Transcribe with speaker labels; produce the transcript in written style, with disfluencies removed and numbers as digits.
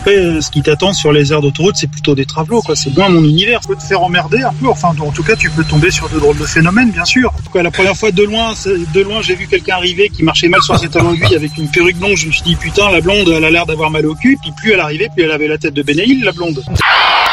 Speaker 1: Après, ce qui t'attend sur les aires d'autoroute, c'est plutôt des travelots, quoi. C'est moins mon univers. Tu peux te faire emmerder un peu. Enfin, en tout cas, tu peux tomber sur de drôles de phénomènes, bien sûr. La première fois, de loin, j'ai vu quelqu'un arriver qui marchait mal sur ses talons aiguilles avec une perruque blonde. Je me suis dit, putain, la blonde, elle a l'air d'avoir mal au cul. Puis plus elle arrivait, plus elle avait la tête de Bénéil, la blonde.